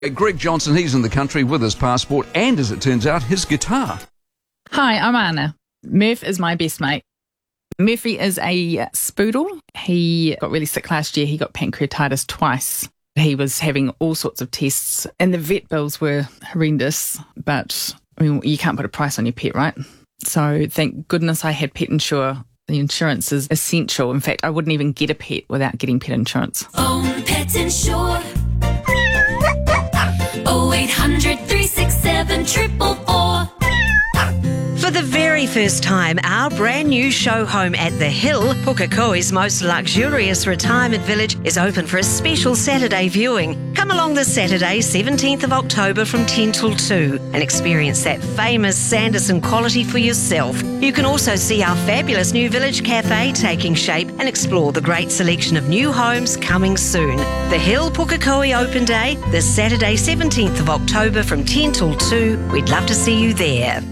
Greg Johnson, he's in the country with his passport and, as it turns out, his guitar. Hi, I'm Anna. Murph is my best mate. Murphy is a spoodle. He got really sick last year. He got pancreatitis twice. He was having all sorts of tests and the vet bills were horrendous, but I mean, you can't put a price on your pet, right? So thank goodness I had Pet Insure. The insurance is essential. In fact, I wouldn't even get a pet without getting pet insurance. Own Pet Insure. 0800 367 444. For the very first time, our brand new show home at The Hill, Pukekohe's most luxurious retirement village, is open for a special Saturday viewing. Come along this Saturday, 17th of October from 10 till 2 and experience that famous Sanderson quality for yourself. You can also see our fabulous new village cafe taking shape and explore the great selection of new homes coming soon. The Hill Pukekohe Open Day, this Saturday, 17th of October from 10 till 2. We'd love to see you there.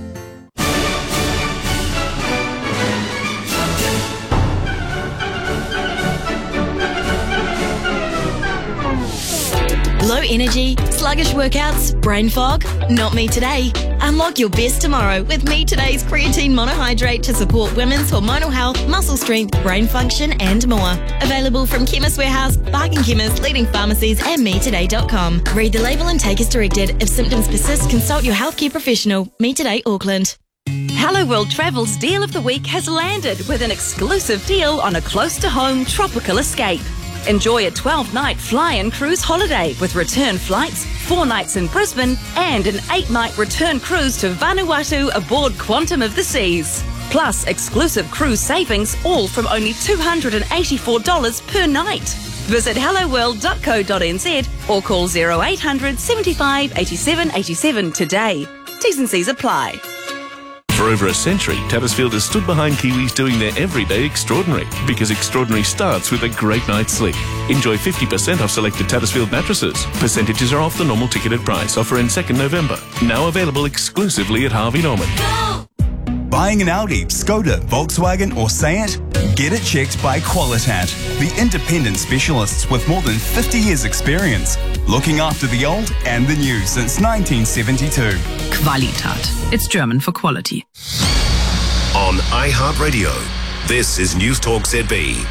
Low energy, sluggish workouts, brain fog? Not me today. Unlock your best tomorrow with Me Today's creatine monohydrate to support women's hormonal health, muscle strength, brain function and more. Available from Chemist Warehouse, Bargain Chemist, leading pharmacies and metoday.com. Read the label and take as directed. If symptoms persist, consult your healthcare professional. Me Today Auckland. Hello World Travel's Deal of the Week has landed with an exclusive deal on a close-to-home tropical escape. Enjoy a 12-night fly-in cruise holiday with return flights, 4 nights in Brisbane and an 8-night return cruise to Vanuatu aboard Quantum of the Seas. Plus exclusive cruise savings, all from only $284 per night. Visit helloworld.co.nz or call 0800 75 87 87 today. T's and C's apply. For over a century, Tattersfield has stood behind Kiwis doing their everyday extraordinary, because extraordinary starts with a great night's sleep. Enjoy 50% off selected Tattersfield mattresses. Percentages are off the normal ticketed price. Offer in 2nd November. Now available exclusively at Harvey Norman. Go! Buying an Audi, Skoda, Volkswagen or Seat? Get it checked by Qualitat, the independent specialists with more than 50 years experience, looking after the old and the new since 1972. Qualitat. It's German for quality. On iHeartRadio, this is News Talk ZB.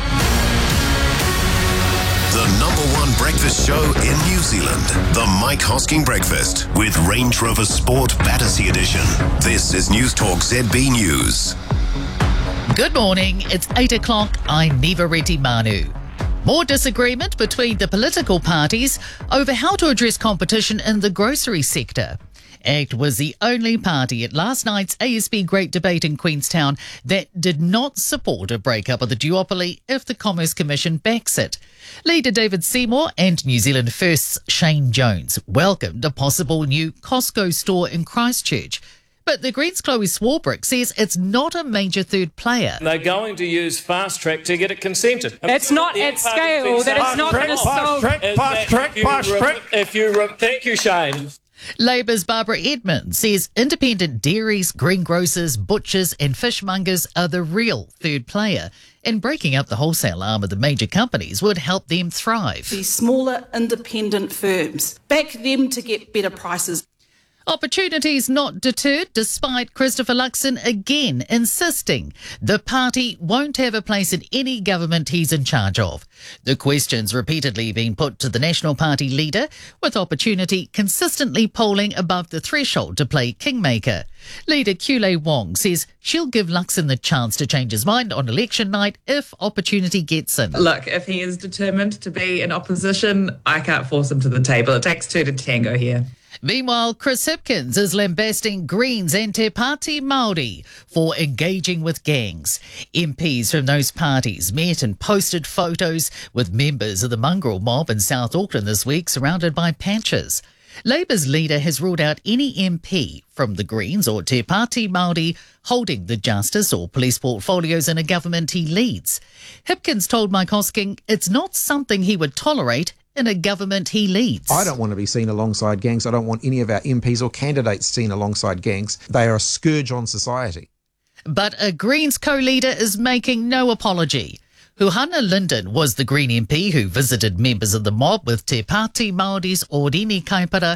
The #1 breakfast show in New Zealand. The Mike Hosking Breakfast with Range Rover Sport Battersea Edition. This is News Talk ZB News. Good morning. It's 8 o'clock. I'm Neva Reddy Manu. More disagreement between the political parties over how to address competition in the grocery sector. ACT was the only party at last night's ASB Great Debate in Queenstown that did not support a breakup of the duopoly if the Commerce Commission backs it. Leader David Seymour and New Zealand First's Shane Jones welcomed a possible new Costco store in Christchurch. But the Greens' Chloe Swarbrick says it's not a major third player. They're going to use fast track to get it consented. That's not at scale. That is not going to solve. Thank you, Shane. Labour's Barbara Edmonds says independent dairies, greengrocers, butchers and fishmongers are the real third player, and breaking up the wholesale arm of the major companies would help them thrive. The smaller independent firms, back them to get better prices. Opportunities not deterred despite Christopher Luxon again insisting the party won't have a place in any government he's in charge of. The question's repeatedly been put to the National Party leader, with Opportunity consistently polling above the threshold to play kingmaker. Leader Kule Wong says she'll give Luxon the chance to change his mind on election night if Opportunity gets in. Look, if he is determined to be in opposition, I can't force him to the table. It takes two to tango here. Meanwhile, Chris Hipkins is lambasting Greens and Te Pāti Māori for engaging with gangs. MPs from those parties met and posted photos with members of the mongrel mob in South Auckland this week, surrounded by patches. Labour's leader has ruled out any MP from the Greens or Te Pāti Māori holding the justice or police portfolios in a government he leads. Hipkins told Mike Hosking it's not something he would tolerate in a government he leads. I don't want to be seen alongside gangs. I don't want any of our MPs or candidates seen alongside gangs. They are a scourge on society. But a Greens co-leader is making no apology. Huhana Linden was the Green MP who visited members of the mob with Te Pāti Māori's Orini Kaipara